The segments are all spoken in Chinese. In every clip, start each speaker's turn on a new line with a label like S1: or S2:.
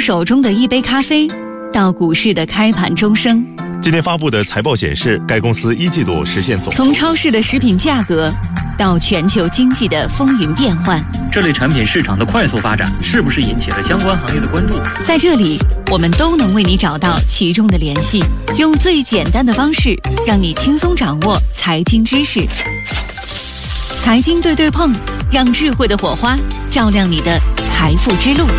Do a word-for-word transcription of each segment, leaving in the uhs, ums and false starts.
S1: 手中的一杯咖啡，到股市的开盘钟声。
S2: 今天发布的财报显示，该公司一季度实现总
S1: 从超市的食品价格到全球经济的风云变幻，
S3: 这类产品市场的快速发展是不是引起了相关行业的关注？
S1: 在这里，我们都能为你找到其中的联系，用最简单的方式让你轻松掌握财经知识。财经对对碰，让智慧的火花照亮你的财富之路。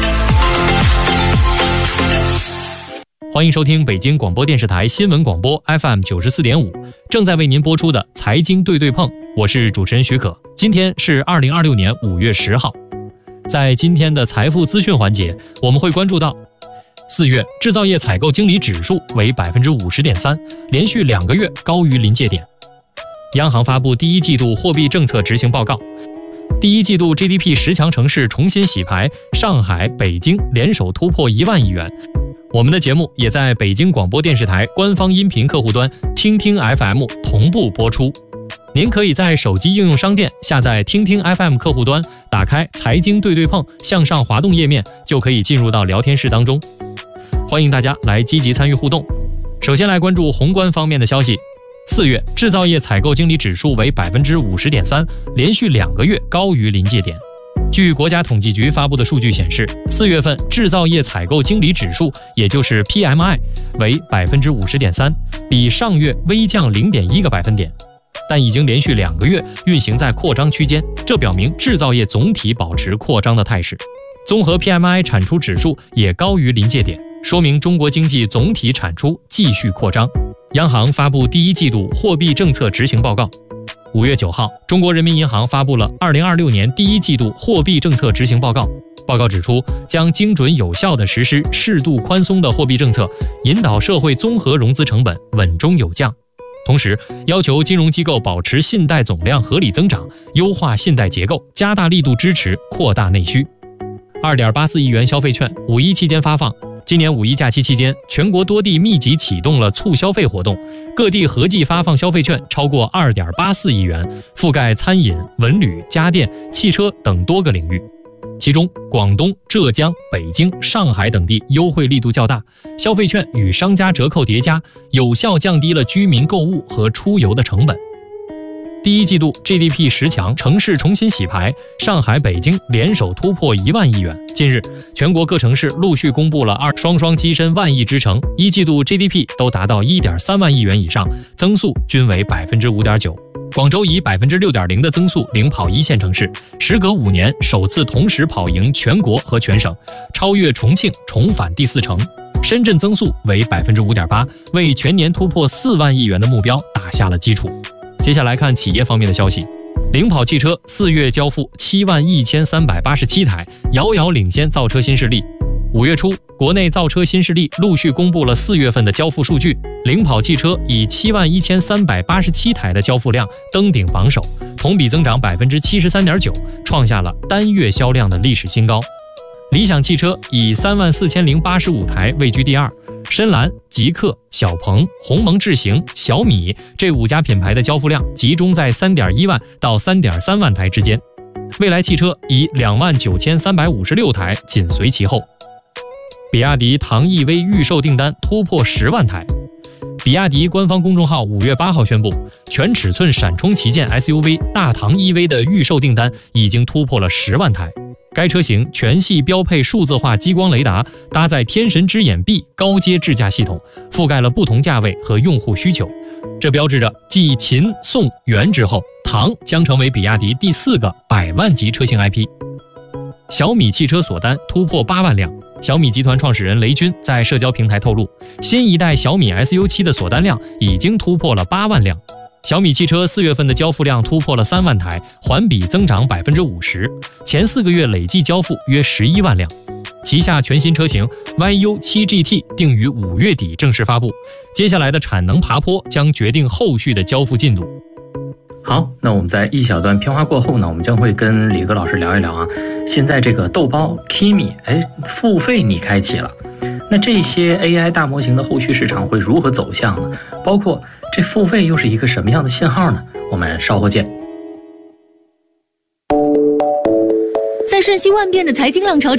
S4: 欢迎收听北京广播电视台新闻广播 F M 九十四点五，正在为您播出的财经对对碰，我是主持人许可。今天是二零二六年五月十号，在今天的财富资讯环节，我们会关注到四月制造业采购经理指数为百分之五十点三，连续两个月高于临界点。央行发布第一季度货币政策执行报告，第一季度 G D P 十强城市重新洗牌，上海、北京联手突破一万亿元。我们的节目也在北京广播电视台官方音频客户端听听 F M 同步播出。您可以在手机应用商店下载听听 F M 客户端，打开财经对对碰，向上滑动页面，就可以进入到聊天室当中。欢迎大家来积极参与互动。首先来关注宏观方面的消息。四月制造业采购经理指数为百分之五十点三，连续两个月高于临界点。据国家统计局发布的数据显示，四月份制造业采购经理指数，也就是 P M I 为百分之五十点三，比上月微降零点一个百分点，但已经连续两个月运行在扩张区间，这表明制造业总体保持扩张的态势。综合 P M I 产出指数也高于临界点，说明中国经济总体产出继续扩张。央行发布第一季度货币政策执行报告。五月九号，中国人民银行发布了二零二六年第一季度货币政策执行报告。报告指出，将精准有效地实施适度宽松的货币政策，引导社会综合融资成本稳中有降。同时，要求金融机构保持信贷总量合理增长，优化信贷结构，加大力度支持扩大内需。二点八四亿元消费券五一期间发放。今年五一假期期间，全国多地密集启动了促消费活动，各地合计发放消费券超过 二点八四亿元，覆盖餐饮、文旅、家电、汽车等多个领域。其中，广东、浙江、北京、上海等地优惠力度较大，消费券与商家折扣叠加，有效降低了居民购物和出游的成本。第一季度 G D P 十强城市重新洗牌，上海、北京联手突破一万亿元。近日，全国各城市陆续公布了二双双跻身万亿之城，一季度 G D P 都达到 一点三万亿元以上，增速均为 百分之五点九。广州以 百分之六点零 的增速领跑一线城市，时隔五年首次同时跑赢全国和全省，超越重庆，重返第四城。深圳增速为 百分之五点八， 为全年突破四万亿元的目标打下了基础。接下来看企业方面的消息，领跑汽车四月交付七万一千三百八十七台，遥遥领先造车新势力。五月初，国内造车新势力陆续公布了四月份的交付数据，领跑汽车以七万一千三百八十七台的交付量登顶榜首，同比增长 百分之七十三点九， 创下了单月销量的历史新高。理想汽车以三万四千零八十五台位居第二。深蓝、极客、小鹏、鸿蒙智行、小米这五家品牌的交付量集中在 三点一万到三点三万台之间，蔚来汽车以两万九千三百五十六台紧随其后。比亚迪唐 E V 预售订单突破十万台。比亚迪官方公众号五月八号宣布，全尺寸闪充旗舰 S U V 大唐 E V 的预售订单已经突破了十万台。该车型全系标配数字化激光雷达，搭载天神之眼 B 高阶智驾系统，覆盖了不同价位和用户需求。这标志着继秦、宋、元之后，唐将成为比亚迪第四个百万级车型 I P。小米汽车锁单突破八万辆。小米集团创始人雷军在社交平台透露，新一代小米 S U 七 的锁单量已经突破了八万辆。小米汽车四月份的交付量突破了三万台，环比增长 百分之五十， 前四个月累计交付约十一万辆。旗下全新车型 Y U 七 G T 定于五月底正式发布，接下来的产能爬坡将决定后续的交付进度。
S3: 好，那我们在一小段片花过后呢，我们将会跟李哥老师聊一聊啊，现在这个豆包 Kimi 哎付费你开启了，那这些 A I 大模型的后续市场会如何走向呢？包括这付费又是一个什么样的信号呢？我们稍后见。
S1: 在瞬息万变的财经浪潮中，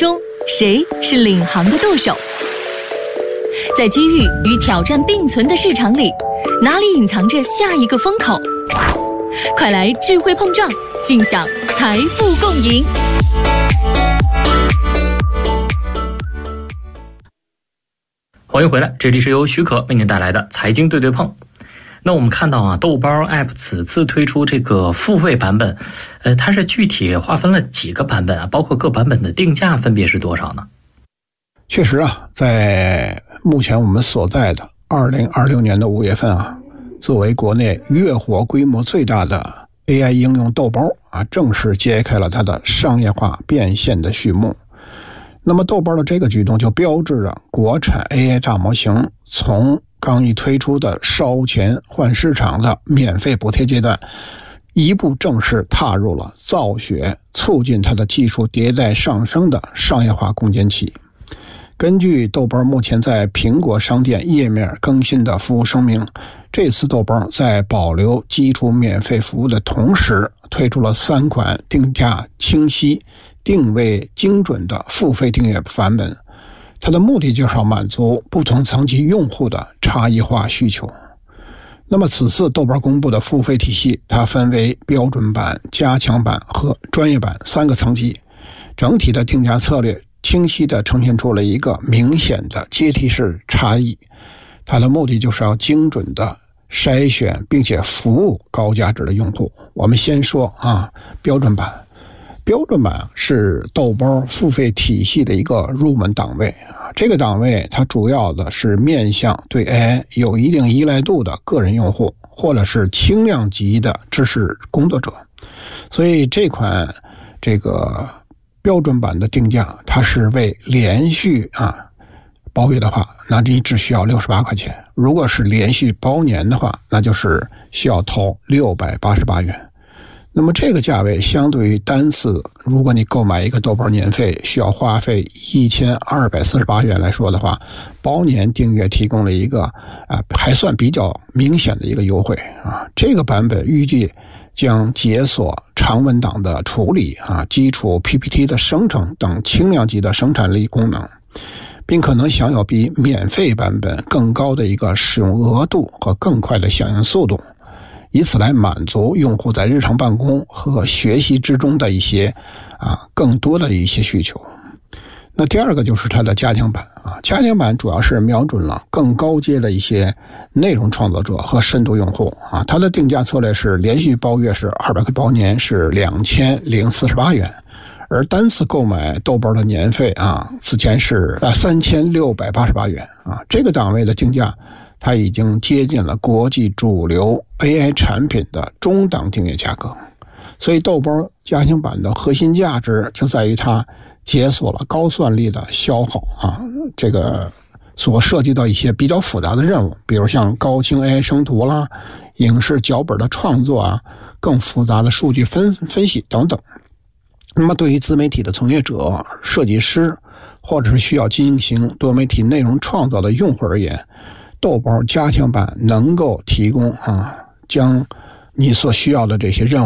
S1: 谁是领航的舵手？在机遇与挑战并存的市场里，哪里隐藏着下一个风口？快来智慧碰撞，尽享财富共赢。
S3: 欢迎回来，这里是由许可为您带来的财经对对碰。那我们看到啊，豆包 App 此次推出这个付费版本，呃，它是具体划分了几个版本啊？包括各版本的定价分别是多少呢？
S5: 确实啊，在目前我们所在的二零二六年的五月份啊，作为国内月活规模最大的 A I 应用豆包啊，正式揭开了它的商业化变现的序幕。那么豆包的这个举动就标志着国产 A I 大模型从刚一推出的烧钱换市场的免费补贴阶段，一步正式踏入了造血促进它的技术迭代上升的商业化攻坚期。根据豆包目前在苹果商店页面更新的服务声明，这次豆包在保留基础免费服务的同时，推出了三款定价清晰、定位精准的付费订阅版本。它的目的就是要满足不同层级用户的差异化需求。那么此次豆包公布的付费体系，它分为标准版、加强版和专业版三个层级，整体的定价策略清晰地呈现出了一个明显的阶梯式差异。它的目的就是要精准地筛选并且服务高价值的用户。我们先说啊，标准版。标准版是豆包付费体系的一个入门档位啊，这个档位它主要的是面向对 A I 有一定依赖度的个人用户，或者是轻量级的知识工作者。所以这款这个标准版的定价，它是为连续啊包月的话，那你只需要六十八块钱；如果是连续包年的话，那就是需要投六百八十八元。那么这个价位相对于单次如果你购买一个豆包年费需要花费一千二百四十八元来说的话，包年订阅提供了一个啊还算比较明显的一个优惠啊。这个版本预计将解锁长文档的处理啊、基础 P P T 的生成等轻量级的生产力功能，并可能享有比免费版本更高的一个使用额度和更快的响应速度，以此来满足用户在日常办公和学习之中的一些啊更多的一些需求。那第二个就是它的加强版啊，加强版主要是瞄准了更高阶的一些内容创作者和深度用户啊，它的定价策略是连续包月是二百块，包年是两千零四十八元，而单次购买豆包的年费啊，此前是啊三千六百八十八元啊，这个档位的定价它已经接近了国际主流 A I 产品的中档订阅价格。所以豆包加强版的核心价值就在于它解锁了高算力的消耗啊，这个所涉及到一些比较复杂的任务，比如像高清 A I 生图啦、影视脚本的创作啊、更复杂的数据分分析等等。那么对于自媒体的从业者、设计师或者是需要进行多媒体内容创造的用户而言，豆包加强版能够提供啊，将你所需要的这些任务